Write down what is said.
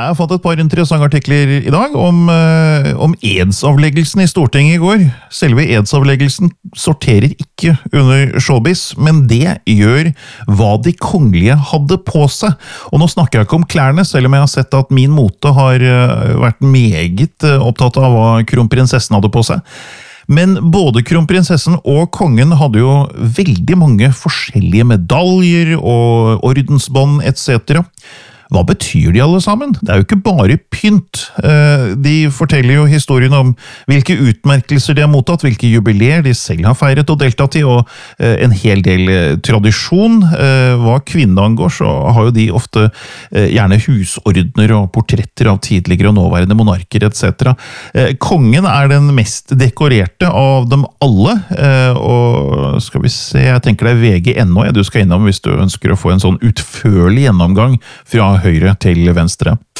Jeg fant et par interessante artikler i dag om edsavleggelsen i Stortinget i går. Selve edsavleggelsen sorterer ikke under showbiz, men det gjør hva de kongelige hadde på seg. Og nå snakker jeg ikke om klærne, selv om jeg har sett at min mote har vært meget opptatt av hva kronprinsessen hadde på seg. Men både kronprinsessen og kongen hadde jo veldig mange forskjellige medaljer og ordensbånd etc. Hva betyr de alle sammen? Det er jo ikke bare pynt. De forteller jo historien om hvilke utmerkelser de har mottatt, hvilke jubileer de selv har feiret og deltatt i, og en hel del tradisjon. Hva kvinnene angår, så har jo de ofte gjerne husordner og portretter av tidligere og nåværende monarker etc. Kongen er den mest dekorerte av dem alle, og skal vi se, jeg tenker det er VG.no du skal innom hvis du ønsker å få en sånn utførlig gjennomgang fra høyre til venstre.